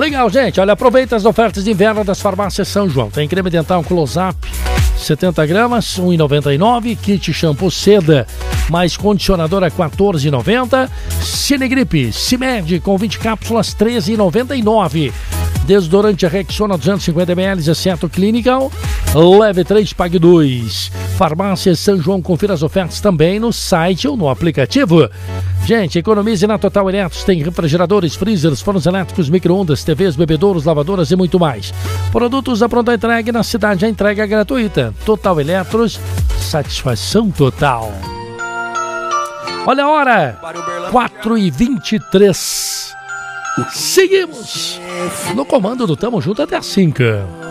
Legal, gente. Olha, aproveita as ofertas de inverno das farmácias São João. Tem creme dental Close-Up, 70 gramas, R$ 1,99. Kit shampoo Seda, mais condicionador a R$ 14,90. Cinegripe, Cimed, com 20 cápsulas, R$ 13,99. Desodorante Rexona 250ml, exceto Clinical. Leve 3, pague 2. Farmácia São João, confira as ofertas também no site ou no aplicativo. Gente, economize na Total Eletros. Tem refrigeradores, freezers, fornos elétricos, micro-ondas, TVs, bebedouros, lavadoras e muito mais. Produtos à pronta entrega na cidade, a entrega é gratuita. Total Eletros, satisfação total. Olha a hora, 4h23. Seguimos no comando do Tamo Junto até às 5.